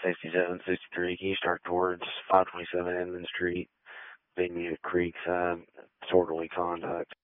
6763. Can you start towards 527 Edmond Street, Vineyard Creek side, disorderly conduct?